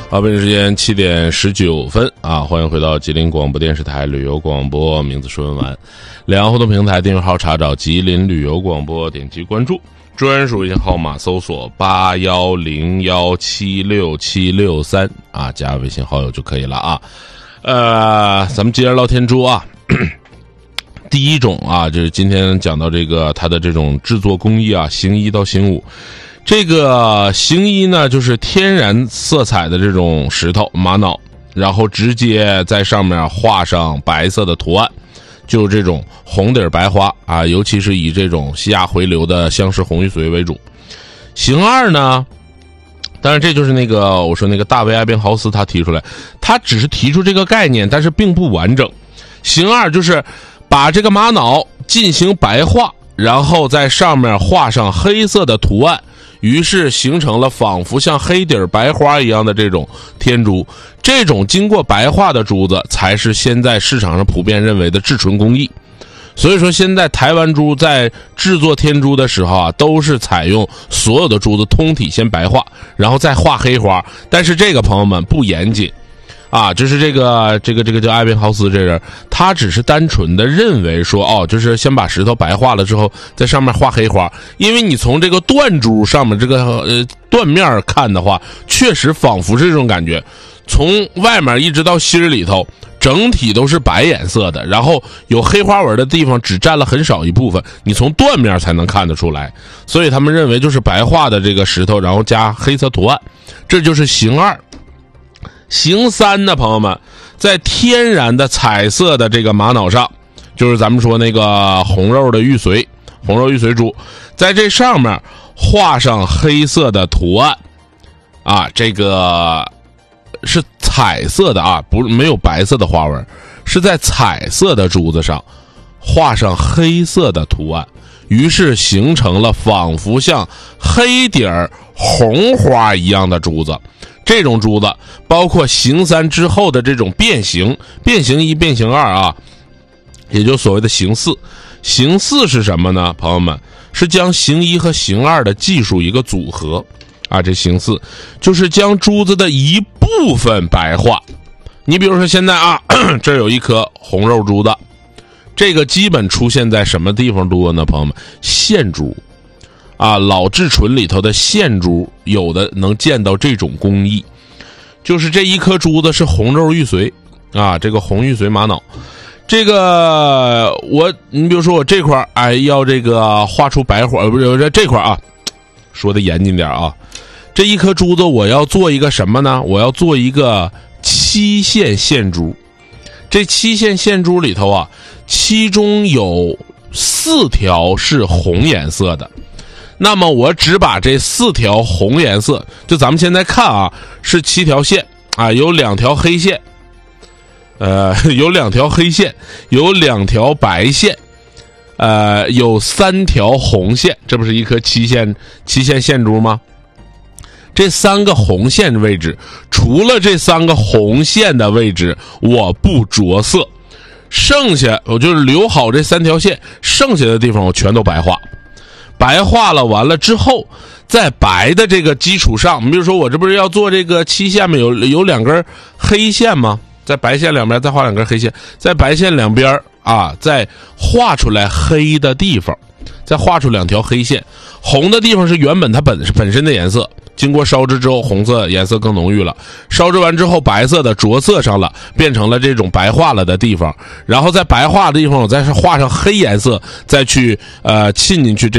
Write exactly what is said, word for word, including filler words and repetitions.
好，北京时间七点十九分啊！欢迎回到吉林广播电视台旅游广播，名字是文玩。两岸互动平台订阅号查找吉林旅游广播，点击关注，专属微信号码搜索八幺零幺七六七六三啊，加微信好友就可以了啊。呃，咱们接着唠天珠啊。第一种啊，就是今天讲到这个它的这种制作工艺啊，行一到行五。这个行一呢，就是天然色彩的这种石头玛瑙，然后直接在上面画上白色的图案，就是这种红底白花啊，尤其是以这种西亚回流的相式红玉髓为主。行二呢，当然这就是那个我说那个大卫艾宾豪斯他提出来，他只是提出这个概念，但是并不完整。行二就是把这个玛瑙进行白化，然后在上面画上黑色的图案，于是形成了仿佛像黑底白花一样的这种天珠。这种经过白化的珠子才是现在市场上普遍认为的制纯工艺。所以说现在台湾珠在制作天珠的时候啊，都是采用所有的珠子通体先白化，然后再画黑花。但是这个朋友们不严谨啊，就是这个这个这个叫艾宾豪斯这人，他只是单纯的认为说，哦，就是先把石头白化了之后，在上面画黑花。因为你从这个缎珠上面这个呃缎面看的话，确实仿佛是这种感觉，从外面一直到心儿里头，整体都是白颜色的，然后有黑花纹的地方只占了很少一部分，你从缎面才能看得出来。所以他们认为就是白化的这个石头，然后加黑色图案，这就是形二。形三呢，朋友们，在天然的彩色的这个玛瑙上，就是咱们说那个红肉的玉髓，红肉玉髓珠，在这上面画上黑色的图案啊，这个是彩色的啊，不是没有白色的花纹，是在彩色的珠子上画上黑色的图案，于是形成了仿佛像黑底儿红花一样的珠子。这种珠子包括形三之后的这种变形，变形一变形二啊，也就所谓的形四。形四是什么呢，朋友们？是将形一和形二的技术一个组合啊，这形四就是将珠子的一部分白化。你比如说现在啊，这儿有一颗红肉珠子，这个基本出现在什么地方多呢，朋友们？线珠啊，老制纯里头的线珠有的能见到这种工艺，就是这一颗珠子是红肉玉髓啊，这个红玉髓玛瑙。这个我你比如说我这块哎要这个画出白花，不是这块啊，说的严谨点啊，这一颗珠子我要做一个什么呢？我要做一个七线线珠。这七线线珠里头啊，其中有四条是红颜色的。那么我只把这四条红颜色，就咱们现在看啊，是七条线啊，有两条黑线，呃，有两条黑线，有两条白线，呃，有三条红线，这不是一颗七线七线线珠吗？这三个红线位置，除了这三个红线的位置我不着色，剩下我就是留好这三条线，剩下的地方我全都白画。白化了完了之后，在白的这个基础上，比如说我这不是要做这个七线吗？有有两根黑线吗？在白线两边再画两根黑线，在白线两边啊，再画出来黑的地方，再画出两条黑线。红的地方是原本它本本身的颜色，经过烧制之后红色颜色更浓郁了，烧制完之后白色的着色上了，变成了这种白化了的地方，然后在白化的地方我再画上黑颜色，再去呃沁进去这